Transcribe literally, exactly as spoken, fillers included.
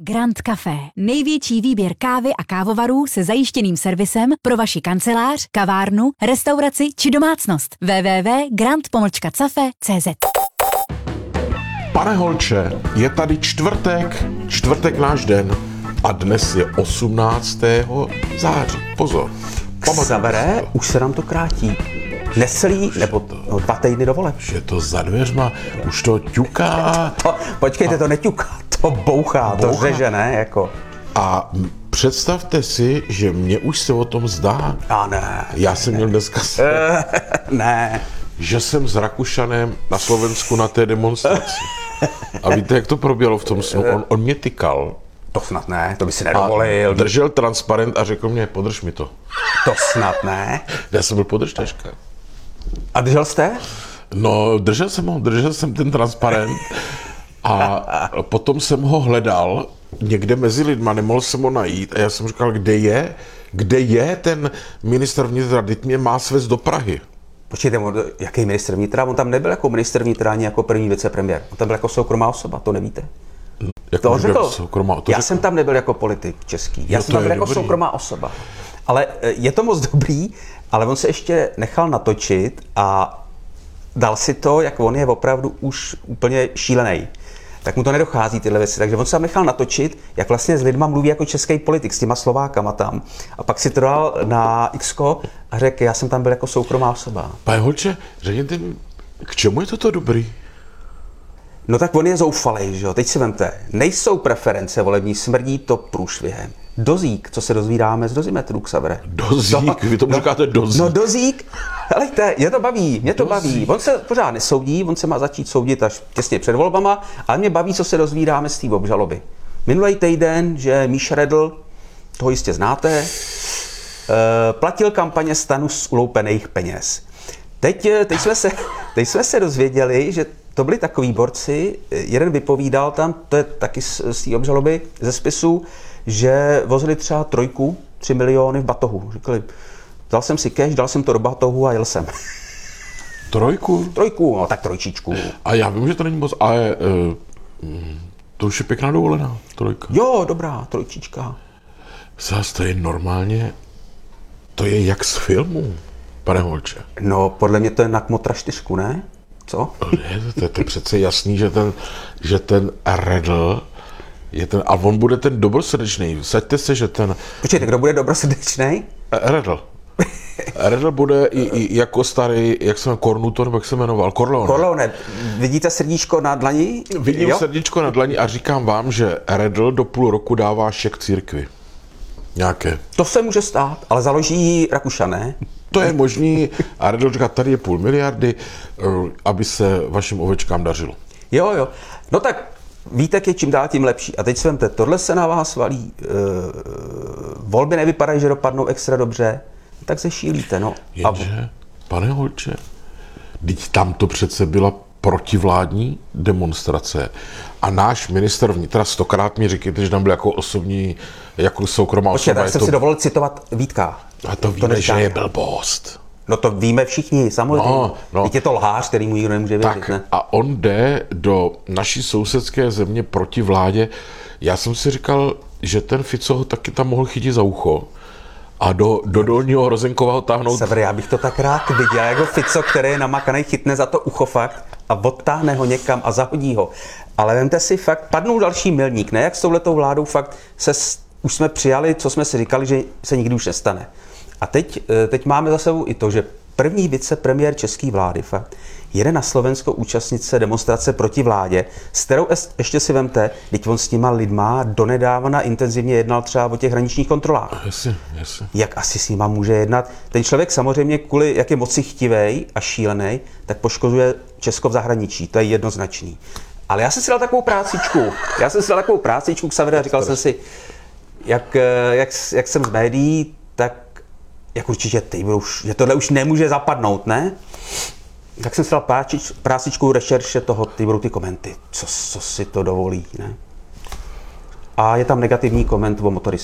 Grand Café. Největší výběr kávy a kávovarů se zajištěným servisem pro vaši kancelář, kavárnu, restauraci či domácnost. w w w tečka grand pomlčka cafe tečka c z. Pane Holče, je tady čtvrtek, čtvrtek náš den a dnes je osmnáctého září. Pozor. Xavere, už se nám to krátí. Necelý, nebo no, dva týdny do voleb. Je to za dveřma, už to ťuká. To, počkejte, a... to neťuká, to bouchá, bouchá, to řeže, ne? Jako. A představte si, že mě už se o tom zdá. A ne. Já jsem měl dneska se... Ne. Že jsem s Rakušanem na Slovensku na té demonstraci. A víte, jak to proběhlo v tom snu? On, on mě tykal. To snad ne, to by si nedovolil. A držel transparent a řekl mě, podrž mi to. To snad ne. Já jsem byl podržtaška. A držel jste? No, držel jsem ho, držel jsem ten transparent a potom jsem ho hledal někde mezi lidma, nemohl jsem ho najít a já jsem říkal, kde je, kde je ten ministr vnitra, teď mě má svést do Prahy. Počkejte, jaký ministr vnitra? On tam nebyl jako ministr vnitra ani jako první vicepremiér. On tam byl jako soukromá osoba, to nevíte? Jak to řekl. Soukromá, to já řekl. jsem tam nebyl jako politik český, já jo, jsem tam byl jako dobrý. soukromá osoba. Ale je to moc dobrý, ale on se ještě nechal natočit a dal si to, jak on je opravdu už úplně šílený. Tak mu to nedochází tyhle věci, takže on se tam nechal natočit, jak vlastně s lidma mluví jako český politik, s těma Slovákama tam. A pak si to dal na Xko a řekl, já jsem tam byl jako soukromá osoba. Pane Holče, řekněte mi, k čemu je toto dobrý? No tak on je zoufalej, že jo, teď si vemte, nejsou preference volební, smrdí to průšvihem. Dozík, co se dozvídáme z dozimetru, Xavere. Dozík? No, Vy tomu no, říkáte dozík? No dozík, helejte, mě to baví, mě to Dozík. baví. On se pořád nesoudí, on se má začít soudit až těsně před volbama, ale mě baví, co se dozvídáme z té obžaloby. Minulý týden, že Míša Redl, toho jistě znáte, platil kampaně STANu z uloupených peněz. Teď, teď, jsme se, teď jsme se dozvěděli, že to byli takový borci, jeden vypovídal tam, to je taky z, z té obžaloby, ze spisu, že vozili třeba trojku, tři miliony v batohu. Říkali, dal jsem si cash, dal jsem to do batohu a jel jsem. Trojku? Trojku, no tak trojčičku. A já vím, že to není moc, ale uh, to už je pěkná dovolená, trojka. Jo, dobrá, trojčička. Zase to je normálně, to je jak z filmu, pane Holče. No, podle mě to je na Kmotra čtyřku, ne? Co? Ne, to, to je přece jasný, že ten, že ten Redl je ten, a on bude ten dobrosrdečný. Vsaďte se, že ten... Počkejte, kdo bude dobrosrdečnej? Redl. Redl bude i, i jako starý, jak se jmenuje, Cornuto, nebo jak se jmenoval, Corleone. Corleone. Vidíte srdíčko na dlani? Vidím jo? srdíčko na dlani a říkám vám, že Redl do půl roku dává šek církvi. Nějaké. To se může stát, ale založí Rakušan, ne? To je možný a Redl říká, tady je půl miliardy, aby se vašim ovečkám dařilo. Jo, jo. No tak Vítek je čím dál tím lepší. A teď si vemte, tohle se na vás valí. E, volby nevypadají, že dopadnou extra dobře, tak se šílíte, no. Jenže, a... pane Holče, teď tam to přece byla protivládní demonstrace a náš ministr vnitra stokrát mi říkejte, že tam byl jako osobní, jako soukromá Počkej, osoba. tak jsem to... si dovolil citovat Vítka. A to víme, to že je blbost. No to víme všichni, samozřejmě. No, no. Teď je to lhář, který mu nikdo nemůže věřit, tak, ne? A on jde do naší sousedské země proti vládě. Já jsem si říkal, že ten Fico ho taky tam mohl chytit za ucho a do, do dolního Rozenkova ho táhnout. Sever, já bych to tak rád viděl, jako Fico, který je namakaný, chytne za to ucho fakt a odtáhne ho někam a zahodí ho. Ale vemte si fakt, padnou další milník, ne? Jak s touhletou vládou fakt se, už jsme přijali, co jsme si říkali, že se nikdy už nestane. A teď, teď máme za sebou i to, že první vicepremiér české vlády fakt jede na Slovensko účastnit se demonstrace proti vládě, s kterou ještě si vemte, teď on s těma lidma donedávna intenzivně jednal třeba o těch hraničních kontrolách. Jasně, jasně. Jak asi s nima může jednat? Ten člověk samozřejmě kvůli, jak je moci chtivej a šílenej, tak poškozuje Česko v zahraničí, to je jednoznačný. Ale já jsem si dal takovou prácičku, já jsem si dal takovou prácičku k Savere a říkal jsem si, jak, jak, jak jsem z médií, tak jak určitě ty, už, že tohle už nemůže zapadnout, ne? Tak jsem si dal prácič, prácičku rešerše toho, ty budou ty komenty, co, co si to dovolí, ne? A je tam negativní koment o motoristě.